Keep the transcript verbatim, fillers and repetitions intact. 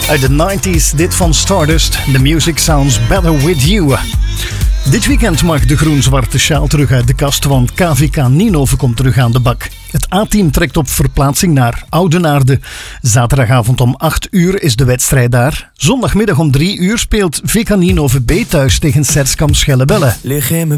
Uit de nineties, dit van Stardust. The music sounds better with you. Dit weekend mag de groen-zwarte sjaal terug uit de kast, want K V K Ninove komt terug aan de bak. Het A-team trekt op verplaatsing naar Oudenaarde. Zaterdagavond om acht uur is de wedstrijd daar. Zondagmiddag om drie uur speelt V K Ninove B thuis tegen Serskamp Schellebelle.